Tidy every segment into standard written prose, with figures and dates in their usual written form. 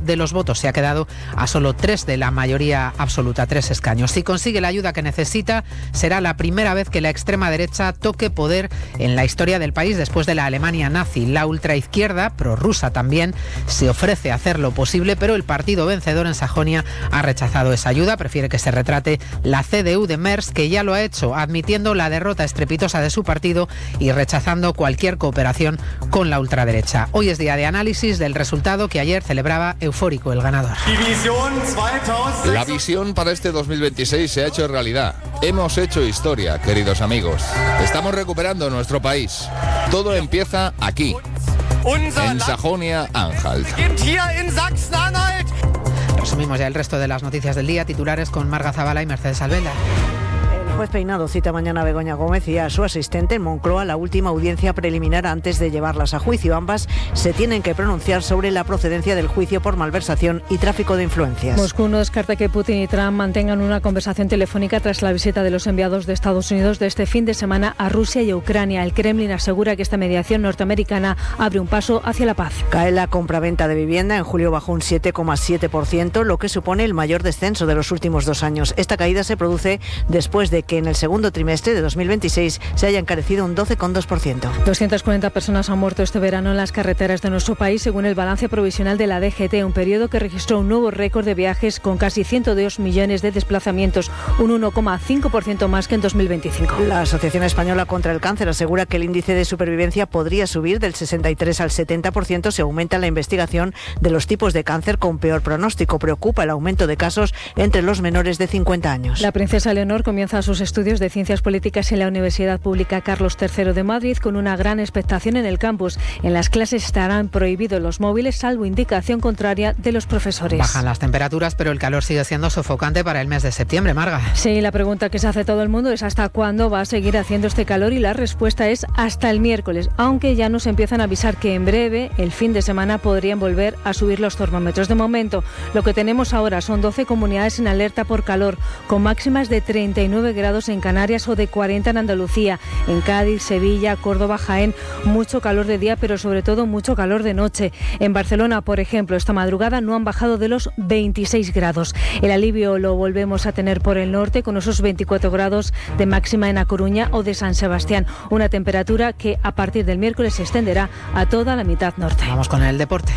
de los votos. Se ha quedado a solo 3 de la mayoría absoluta, 3 escaños. Si consigue la ayuda que necesita, será la primera vez que la extrema derecha toque poder en la historia del país después de la Alemania nazi. La ultraizquierda, prorrusa también, se ofrece a hacer lo posible, pero el partido vencedor en Sajonia ha rechazado esa ayuda. Prefiere que se retrate la CDU de Merz, que ya lo ha hecho, admitiendo la derrota estrepitosa de su partido y rechazando cualquier cooperación con la ultraderecha. Hoy es día de análisis del resultado que ayer celebraba eufórico el ganador. La visión para este 2026 se ha hecho realidad. Hemos hecho historia, queridos amigos. Estamos recuperando nuestro país. Todo empieza aquí, en Sajonia-Anhalt. Resumimos ya el resto de las noticias del día, titulares con Marga Zabala y Mercedes Albela. El juez Peinado cita mañana a Begoña Gómez y a su asistente en Moncloa la última audiencia preliminar antes de llevarlas a juicio. Ambas se tienen que pronunciar sobre la procedencia del juicio por malversación y tráfico de influencias. Moscú no descarta que Putin y Trump mantengan una conversación telefónica tras la visita de los enviados de Estados Unidos de este fin de semana a Rusia y a Ucrania. El Kremlin asegura que esta mediación norteamericana abre un paso hacia la paz. Cae la compraventa de vivienda. En julio bajó un 7,7%, lo que supone el mayor descenso de los últimos 2 años. Esta caída se produce después de que en el segundo trimestre de 2026 se haya encarecido un 12,2%. 240 personas han muerto este verano en las carreteras de nuestro país, según el balance provisional de la DGT, un periodo que registró un nuevo récord de viajes con casi 102 millones de desplazamientos, un 1,5% más que en 2025. La Asociación Española contra el Cáncer asegura que el índice de supervivencia podría subir del 63 al 70% si aumenta la investigación de los tipos de cáncer con peor pronóstico. Preocupa el aumento de casos entre los menores de 50 años. La princesa Leonor comienza sus estudios de Ciencias Políticas en la Universidad Pública Carlos III de Madrid con una gran expectación en el campus. En las clases estarán prohibidos los móviles, salvo indicación contraria de los profesores. Bajan las temperaturas, pero el calor sigue siendo sofocante para el mes de septiembre, Marga. Sí, la pregunta que se hace todo el mundo es ¿hasta cuándo va a seguir haciendo este calor? Y la respuesta es hasta el miércoles, aunque ya nos empiezan a avisar que en breve, el fin de semana, podrían volver a subir los termómetros. De momento, lo que tenemos ahora son 12 comunidades en alerta por calor, con máximas de 39 grados en Canarias o de 40 en Andalucía. En Cádiz, Sevilla, Córdoba, Jaén, mucho calor de día, pero sobre todo mucho calor de noche. En Barcelona, por ejemplo, esta madrugada no han bajado de los 26 grados. El alivio lo volvemos a tener por el norte, con esos 24 grados de máxima en A Coruña o de San Sebastián. Una temperatura que a partir del miércoles se extenderá a toda la mitad norte. Vamos con el deporte.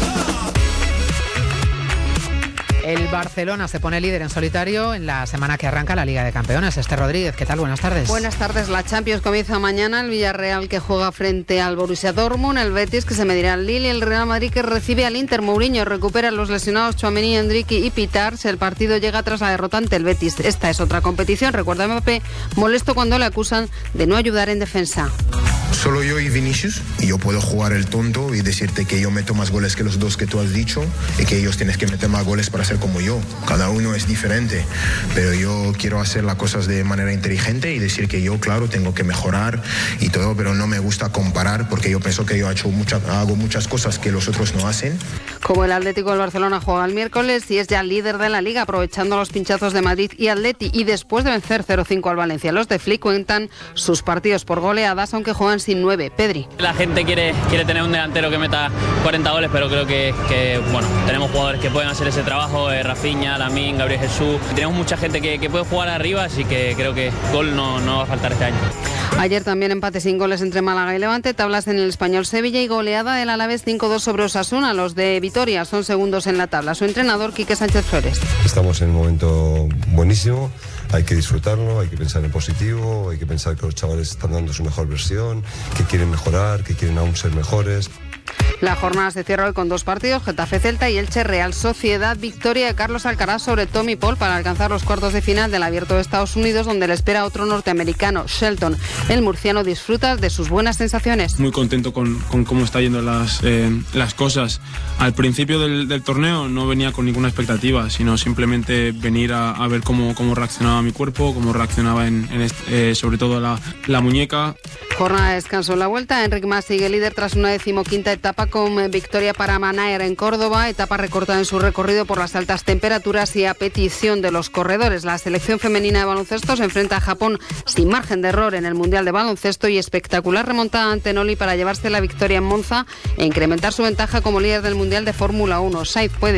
El Barcelona se pone líder en solitario en la semana que arranca la Liga de Campeones. Esther Rodríguez, ¿qué tal? Buenas tardes. Buenas tardes. La Champions comienza mañana. El Villarreal, que juega frente al Borussia Dortmund, el Betis, que se medirá al Lille, y el Real Madrid, que recibe al Inter. Mourinho recupera a los lesionados Tchouaméni, Endrick y Pitars. El partido llega tras la derrota ante el Betis. Esta es otra competición. Recuerda Mbappé, molesto cuando le acusan de no ayudar en defensa. Solo yo y Vinicius, y yo puedo jugar el tonto y decirte que yo meto más goles que los dos que tú has dicho y que ellos tienes que meter más goles para ser como yo. Cada uno es diferente, pero yo quiero hacer las cosas de manera inteligente y decir que yo, claro, tengo que mejorar y todo, pero no me gusta comparar porque yo pienso que yo hago muchas cosas que los otros no hacen. Como el Atlético del Barcelona juega el miércoles y es ya líder de la Liga, aprovechando los pinchazos de Madrid y Atleti, y después de vencer 0-5 al Valencia. Los de Flick cuentan sus partidos por goleadas, aunque juegan sin 9. Pedri. La gente quiere tener un delantero que meta 40 goles, pero creo que bueno, tenemos jugadores que pueden hacer ese trabajo, Rafinha, Lamine, Gabriel Jesús. Tenemos mucha gente que puede jugar arriba, así que creo que gol no va a faltar este año. Ayer también empate sin goles entre Málaga y Levante, tablas en el Español Sevilla y goleada del Alavés 5-2 sobre Osasuna. Los de Vitoria son segundos en la tabla. Su entrenador, Quique Sánchez Flores. Estamos en un momento buenísimo, hay que disfrutarlo, hay que pensar en positivo, hay que pensar que los chavales están dando su mejor versión, que quieren mejorar, que quieren aún ser mejores. La jornada se cierra hoy con 2 partidos, Getafe-Celta y Elche Real Sociedad. Victoria de Carlos Alcaraz sobre Tommy Paul para alcanzar los cuartos de final del Abierto de Estados Unidos, donde le espera otro norteamericano, Shelton. El murciano disfruta de sus buenas sensaciones. Muy contento con cómo está yendo las cosas. Al principio del torneo no venía con ninguna expectativa, sino simplemente venir a ver cómo reaccionaba mi cuerpo, cómo reaccionaba sobre todo la muñeca. Jornada de descanso en la vuelta. Enric Mas sigue líder tras una 15ª etapa con victoria para Manaer en Córdoba, etapa recortada en su recorrido por las altas temperaturas y a petición de los corredores. La selección femenina de baloncesto se enfrenta a Japón sin margen de error en el Mundial de Baloncesto y espectacular remontada ante Noli para llevarse la victoria en Monza e incrementar su ventaja como líder del Mundial de Fórmula 1. Sainz puede